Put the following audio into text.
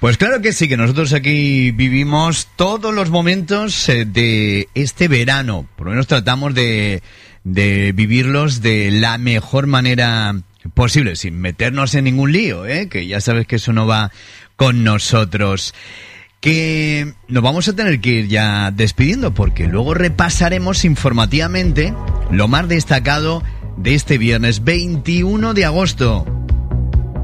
Pues claro que sí, que nosotros aquí vivimos todos los momentos de este verano. Por lo menos tratamos de vivirlos de la mejor manera posible, sin meternos en ningún lío, que ya sabes que eso no va con nosotros. Que nos vamos a tener que ir ya despidiendo, porque luego repasaremos informativamente lo más destacado de este viernes 21 de agosto.